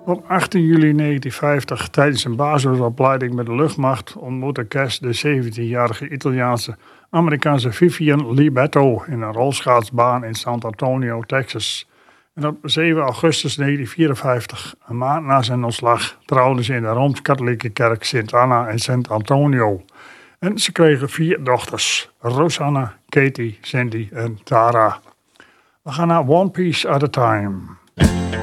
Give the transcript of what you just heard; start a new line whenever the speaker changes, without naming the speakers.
Op 18 juli 1950, tijdens een basisopleiding met de luchtmacht, ontmoette Cash de 17-jarige Italiaanse-Amerikaanse Vivian Libetto in een rolschaatsbaan in San Antonio, Texas. En op 7 augustus 1954, een maand na zijn ontslag, trouwden ze in de Rooms-Katholieke kerk Sint Anna in San Antonio. En ze kregen 4 dochters, Rosanna, Katie, Cindy en Tara. We gaan naar One Piece at a Time.